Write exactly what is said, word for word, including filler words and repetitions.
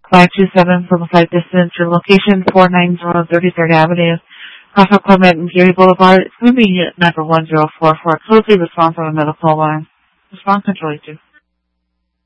five two seven for the flight distance. Your location, four nine zero thirty-third Avenue, Crawford Clement and Geary Boulevard. It's going to be number one zero four four. Closely response on a medical alarm. Response control two.